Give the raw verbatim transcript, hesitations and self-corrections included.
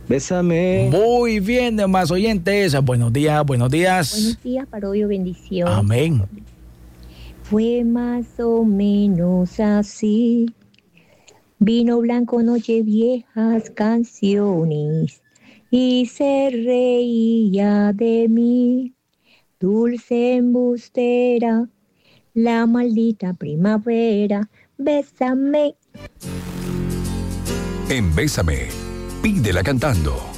Bésame. Muy bien, demás oyentes. Buenos días, buenos días. Buenos días, para hoy, bendición. Amén. Fue más o menos así. Vino blanco, noche viejas canciones. Y se reía de mí. Dulce embustera, la maldita primavera. Bésame. En Bésame, pídela cantando.